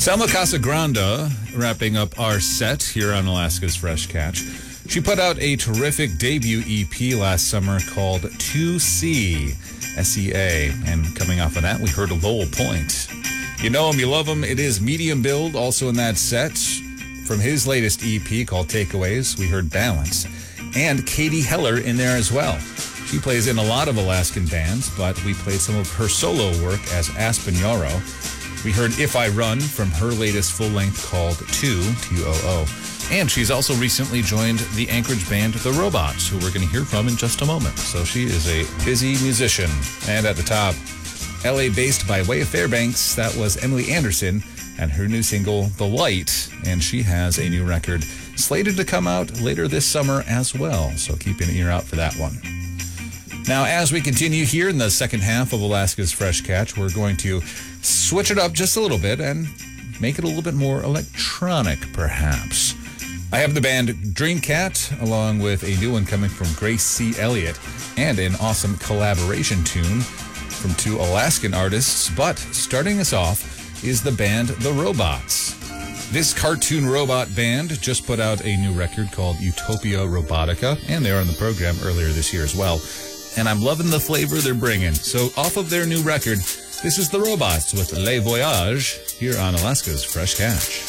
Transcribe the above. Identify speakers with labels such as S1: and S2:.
S1: Selma Casagrande wrapping up our set here on Alaska's Fresh Catch. She put out a terrific debut EP last summer called 2C, S-E-A. And coming off of that, we heard Lowell Point. You know him, you love him. It is Medium Build, also in that set. From his latest EP called Takeaways, we heard Balance. And Katie Heller in there as well. She plays in a lot of Alaskan bands, but we played some of her solo work as Aspen Yarrow. We heard If I Run from her latest full-length called 2, T-O-O. And she's also recently joined the Anchorage band The Robots, who we're going to hear from in just a moment. So she is a busy musician. And at the top, LA-based by way of Fairbanks, that was Emily Anderson and her new single, The Light. And she has a new record slated to come out later this summer as well. So keep an ear out for that one. Now, as we continue here in the second half of Alaska's Fresh Catch, we're going to switch it up just a little bit and make it a little bit more electronic, perhaps. I have the band Dreamcat, along with a new one coming from Grace C. Elliott, and an awesome collaboration tune from two Alaskan artists. But starting us off is the band The Robots. This cartoon robot band just put out a new record called Utopia Robotica, and they were on the program earlier this year as well. And I'm loving the flavor they're bringing. So off of their new record, this is The Robots with Le Voyage here on Alaska's Fresh Catch.